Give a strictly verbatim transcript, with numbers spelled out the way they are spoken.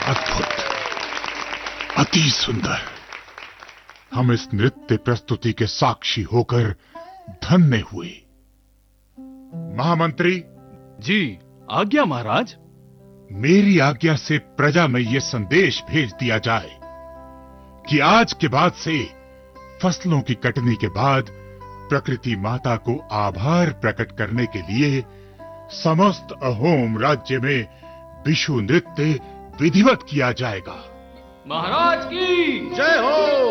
अद्भुत, अति सुंदर। हम इस नृत्य प्रस्तुति के साक्षी होकर धन्य हुए। महामंत्री जी, आज्ञा महाराज। मेरी आज्ञा से प्रजा में यह संदेश भेज दिया जाए कि आज के बाद से फसलों की कटनी के बाद प्रकृति माता को आभार प्रकट करने के लिए समस्त अहोम राज्य में बिशु नृत्य विधिवत किया जाएगा। महाराज की जय हो।